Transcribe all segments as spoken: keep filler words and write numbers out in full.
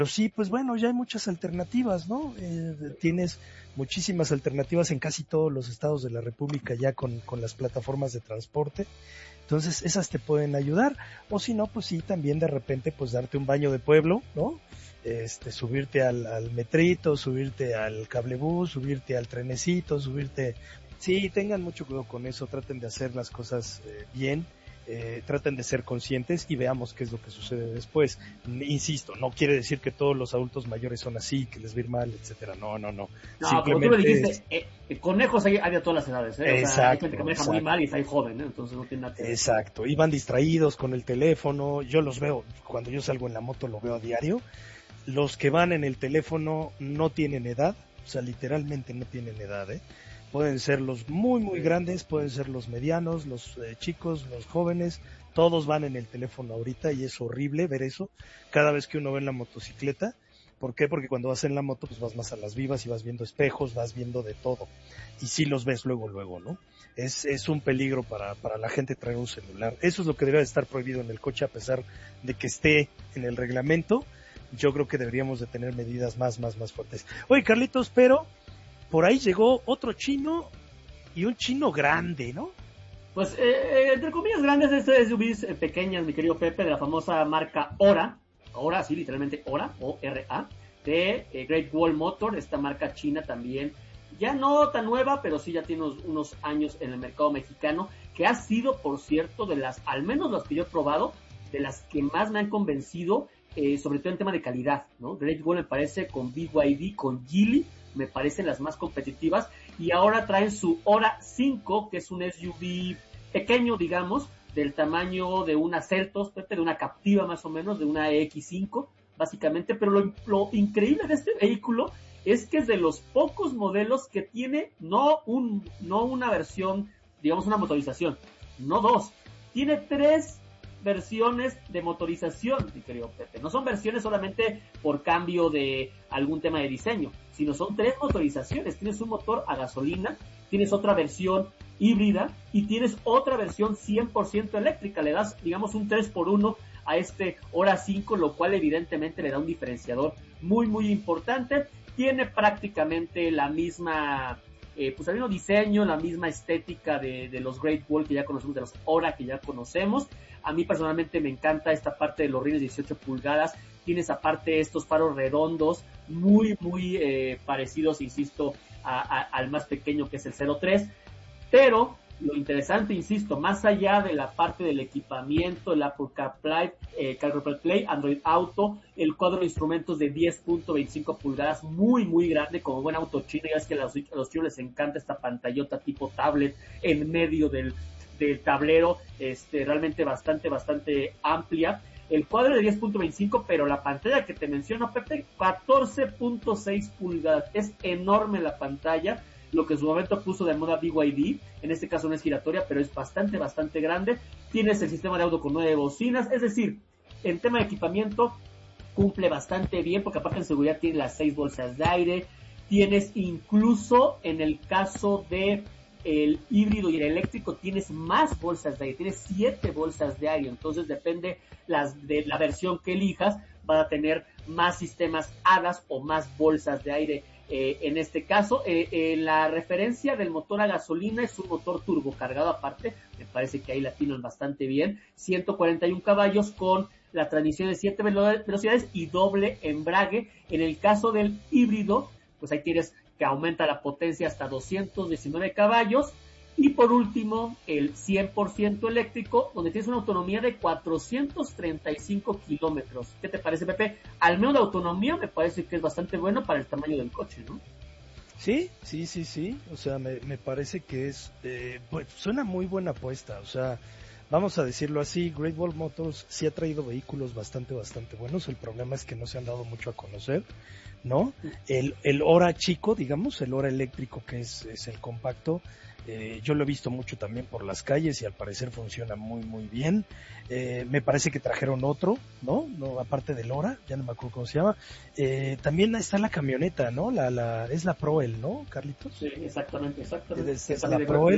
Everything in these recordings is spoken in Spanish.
sí, pues bueno, ya hay muchas alternativas, ¿no? Eh, tienes muchísimas alternativas en casi todos los estados de la República ya con, con las plataformas de transporte. Entonces, esas te pueden ayudar. O si no, pues sí, también de repente, pues darte un baño de pueblo, ¿no? Este, subirte al, al metrito, subirte al cablebús, subirte al trenecito, subirte... Sí, tengan mucho cuidado con eso, traten de hacer las cosas eh, bien. Eh, traten de ser conscientes y veamos qué es lo que sucede después. Insisto, no quiere decir que todos los adultos mayores son así, que les va a ir mal, etcétera. No, no, no. No, como tú lo dijiste, es... eh, conejos hay, hay de todas las edades, ¿eh? Exacto, o sea, hay gente que maneja exacto. muy mal y está ahí joven, ¿eh? Entonces no tiene nada que ver. Exacto, y van distraídos con el teléfono. Yo los veo, cuando yo salgo en la moto lo veo a diario. Los que van en el teléfono no tienen edad, o sea, literalmente no tienen edad, ¿eh? Pueden ser los muy, muy grandes, pueden ser los medianos, los eh, chicos, los jóvenes, todos van en el teléfono ahorita y es horrible ver eso cada vez que uno ve en la motocicleta. ¿Por qué? Porque cuando vas en la moto pues vas más a las vivas y vas viendo espejos, vas viendo de todo. Y sí los ves luego, luego, ¿no? Es, es un peligro para, para la gente traer un celular. Eso es lo que debería estar prohibido en el coche a pesar de que esté en el reglamento. Yo creo que deberíamos de tener medidas más, más, más fuertes. Oye, Carlitos, pero por ahí llegó otro chino y un chino grande, ¿no? Pues, eh, eh, entre comillas grandes, este S U Vs eh, pequeñas, mi querido Pepe, de la famosa marca Ora, Ora, sí, literalmente Ora, O R A, de eh, Great Wall Motor, esta marca china también, ya no tan nueva, pero sí ya tiene unos, unos años en el mercado mexicano, que ha sido, por cierto, de las, al menos las que yo he probado, de las que más me han convencido, eh, sobre todo en tema de calidad, ¿no? Great Wall me parece con B Y D, con Geely, me parecen las más competitivas, y ahora traen su Ora cinco, que es un S U V pequeño, digamos, del tamaño de una Celtos, Pepe, de una Captiva más o menos, de una E X cinco, básicamente, pero lo, lo increíble de este vehículo es que es de los pocos modelos que tiene no un no una versión, digamos una motorización, no dos, tiene tres versiones de motorización, mi querido Pepe. No son versiones solamente por cambio de algún tema de diseño, sino son tres motorizaciones. Tienes un motor a gasolina, tienes otra versión híbrida y tienes otra versión cien por ciento eléctrica. Le das, digamos, un tres por uno a este Ora cinco, lo cual evidentemente le da un diferenciador muy, muy importante. Tiene prácticamente la misma... Eh, pues el mismo diseño, la misma estética de, de los Great Wall que ya conocemos, de los Ora que ya conocemos. A mí personalmente me encanta esta parte de los rines dieciocho pulgadas, tienes aparte estos faros redondos, muy muy eh, parecidos, insisto, a, a, al más pequeño que es el cero tres, pero lo interesante, insisto, más allá de la parte del equipamiento, el Apple CarPlay, eh, CarPlay, Android Auto, el cuadro de instrumentos de diez punto veinticinco pulgadas, muy, muy grande, como buen auto chino. Ya es que a los, a los chinos les encanta esta pantallota tipo tablet en medio del, del tablero, este, realmente bastante, bastante amplia. El cuadro de diez punto veinticinco, pero la pantalla que te menciono, Pepe, catorce punto seis pulgadas. Es enorme la pantalla, lo que en su momento puso de moda B Y D, en este caso no es giratoria, pero es bastante, bastante grande. Tienes el sistema de audio con nueve bocinas, es decir, en tema de equipamiento cumple bastante bien, porque aparte en seguridad tiene las seis bolsas de aire. Tienes incluso, en el caso de el híbrido y el eléctrico, tienes más bolsas de aire, tienes siete bolsas de aire, entonces depende las de la versión que elijas, va a tener más sistemas A D A S o más bolsas de aire. Eh, en este caso, eh, eh, la referencia del motor a gasolina es un motor turbocargado aparte, me parece que ahí la tienen bastante bien, ciento cuarenta y uno caballos con la transmisión de siete velocidades y doble embrague. En el caso del híbrido, pues ahí tienes que aumenta la potencia hasta doscientos diecinueve caballos. Y por último, el cien por ciento eléctrico, donde tienes una autonomía de cuatrocientos treinta y cinco kilómetros. ¿Qué te parece, Pepe? Al menos la autonomía me parece que es bastante bueno para el tamaño del coche, ¿no? Sí, sí, sí, sí. O sea, me, me parece que es... Eh, pues, suena muy buena apuesta. O sea, vamos a decirlo así, Great Wall Motors sí ha traído vehículos bastante, bastante buenos. El problema es que no se han dado mucho a conocer, ¿no? El, el Ora chico, digamos, el Ora eléctrico, que es, es el compacto, eh, yo lo he visto mucho también por las calles y al parecer funciona muy, muy bien. Eh, me parece que trajeron otro, ¿no? No, aparte del Ora, ya no me acuerdo cómo se llama. Eh, también está la camioneta, ¿no? La, la, es la Proel, ¿no, Carlitos? Sí, exactamente, exactamente. Es, es la Proel.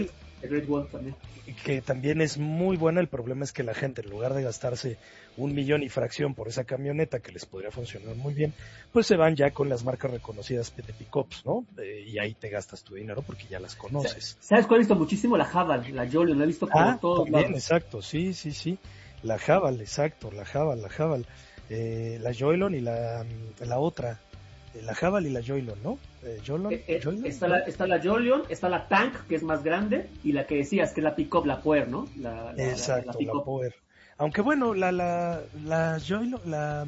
el Great Wall también. Que también es muy buena. El problema es que la gente, en lugar de gastarse un millón y fracción por esa camioneta que les podría funcionar muy bien, pues se van ya con las marcas reconocidas de pickups, ¿no? Eh, y ahí te gastas tu dinero porque ya las conoces. ¿Sabes cuál he visto muchísimo? La Haval, la Jolion, la he visto como ah, todos también, lados. exacto, sí, sí, sí. La Haval, exacto, la Haval, la Haval. Eh, la Joylon y la, la otra. La Haval y la Joylon, ¿no? Eh, Joylon, Eh, eh, Joylon, está, la, está la Jolion, está la Tank, que es más grande, y la que decías, que es la Pickup, la Puer, ¿no? La, la, Exacto, la, la, la la Power. Aunque bueno, la la la Joylon, la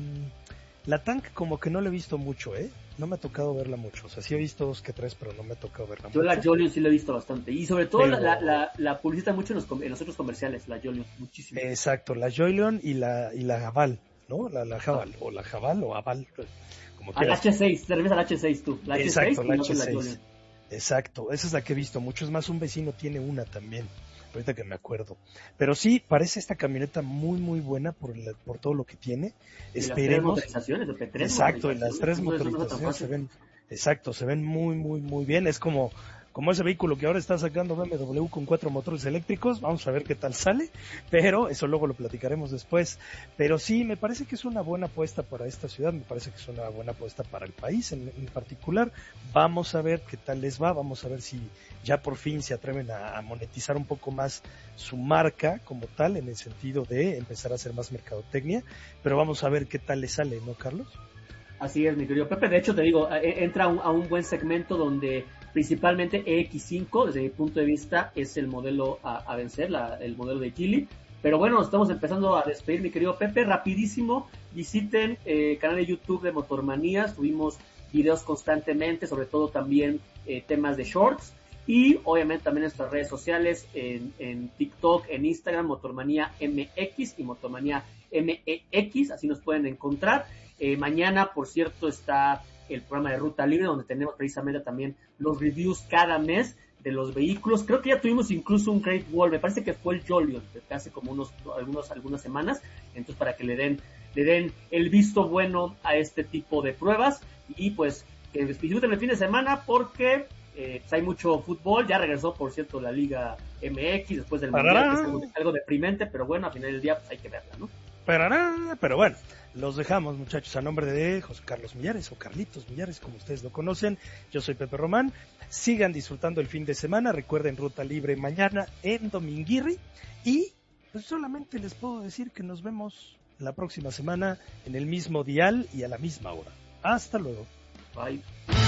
la Tank como que no la he visto mucho, ¿eh? No me ha tocado verla mucho. O sea, sí he visto dos que tres, pero no me ha tocado verla Yo mucho. la Jolion sí la he visto bastante. Y sobre todo Pero... la, la, la publicita mucho en los, en los otros comerciales, la Jolion, muchísimo. Exacto, la Joylon y la y la Haval, ¿no? La la Haval, o la Haval o Haval, como Al quieras. hache seis, te refieres al hache seis tú. La hache seis Exacto, la y hache la seis. Jolion. Exacto, esa es la que he visto mucho. Es más, un vecino tiene una también, ahorita que me acuerdo. Pero sí, parece esta camioneta muy, muy buena por, la, por todo lo que tiene. Y Esperemos. las tres motorizaciones, de tres Exacto, y las tres Entonces, motorizaciones se ven, exacto, se ven muy, muy, muy bien. Es como, como ese vehículo que ahora está sacando B M W con cuatro motores eléctricos. Vamos a ver qué tal sale, pero eso luego lo platicaremos después. Pero sí, me parece que es una buena apuesta para esta ciudad, me parece que es una buena apuesta para el país en, en particular. Vamos a ver qué tal les va, vamos a ver si ya por fin se atreven a, a monetizar un poco más su marca como tal, en el sentido de empezar a hacer más mercadotecnia, pero vamos a ver qué tal les sale, ¿no, Carlos? Así es, mi querido Pepe. De hecho, te digo, entra a un, a un buen segmento donde principalmente E X cinco, desde mi punto de vista, es el modelo a, a vencer, la, el modelo de Geely. Pero bueno, nos estamos empezando a despedir, mi querido Pepe. Rapidísimo, visiten el eh, canal de YouTube de Motormanías. Subimos videos constantemente, sobre todo también eh, temas de shorts. Y obviamente también en nuestras redes sociales, en, en TikTok, en Instagram, Motormanía M X y Motormanía M E X, así nos pueden encontrar. Eh, mañana, por cierto, está el programa de Ruta Libre, donde tenemos precisamente también los reviews cada mes de los vehículos. Creo que ya tuvimos incluso un Great Wall, me parece que fue el Jolion, que hace como unos, algunos, algunas semanas, entonces para que le den, le den el visto bueno a este tipo de pruebas, y pues que disfruten el fin de semana porque eh, pues hay mucho fútbol. Ya regresó, por cierto, la Liga M X después del Mundial, que es algo, algo deprimente, pero bueno, al final del día pues hay que verla, ¿no? Pero, pero bueno, los dejamos, muchachos, a nombre de José Carlos Millares o Carlitos Millares, como ustedes lo conocen. Yo soy Pepe Román. Sigan disfrutando el fin de semana. Recuerden Ruta Libre mañana en Dominguirri. Y pues solamente les puedo decir que nos vemos la próxima semana en el mismo dial y a la misma hora. Hasta luego. Bye.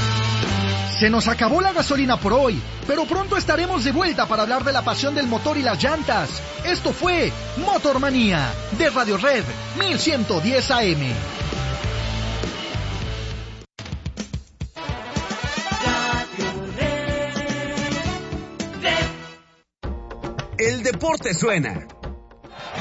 Se nos acabó la gasolina por hoy, pero pronto estaremos de vuelta para hablar de la pasión del motor y las llantas. Esto fue Motormanía de Radio Red mil ciento diez A M. El deporte suena.